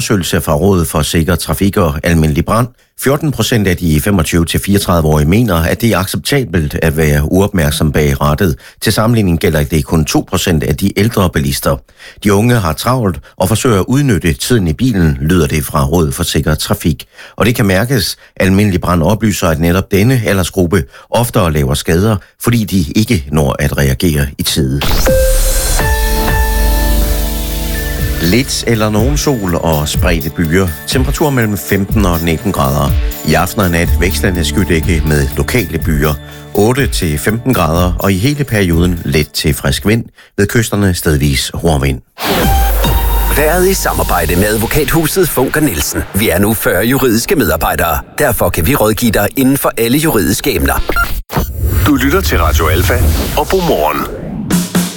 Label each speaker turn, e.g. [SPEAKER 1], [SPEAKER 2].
[SPEAKER 1] undersøgelse fra Rådet for Sikker Trafik og Almindelig Brand. 14% af de 25-34-årige mener, at det er acceptabelt at være uopmærksom bag rattet. Til sammenligning gælder det kun 2% af de ældre bilister. De unge har travlt og forsøger at udnytte tiden i bilen, lyder det fra Rådet for Sikker Trafik. Og det kan mærkes. Almindelig Brand oplyser, at netop denne aldersgruppe oftere laver skader, fordi de ikke når at reagere i tide. Lidt eller nogen sol og spredte byer. Temperatur mellem 15 og 19 grader. I aften og nat vekslende skydække med lokale byer. 8-15 grader, og i hele perioden let til frisk vind. Ved kysterne stedvis hård vind.
[SPEAKER 2] Været i samarbejde med advokathuset Funker Nielsen. Vi er nu 40 juridiske medarbejdere. Derfor kan vi rådgive dig inden for alle juridiske emner.
[SPEAKER 3] Du lytter til Radio Alfa og Godmorgen.